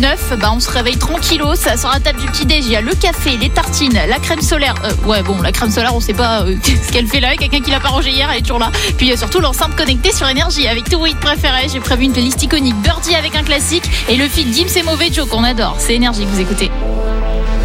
9, on se réveille tranquillos. Ça sur la table du petit-déj, il y a le café, les tartines, la crème solaire. La crème solaire, on sait pas ce qu'elle fait là. Quelqu'un qui l'a pas rangée hier, elle est toujours là. Puis il y a surtout l'enceinte connectée sur Énergie avec tous vos hits préférés. J'ai prévu une playlist iconique Birdie avec un classique et le feat Gims et Mauvais Joe qu'on adore. C'est Énergie que vous écoutez.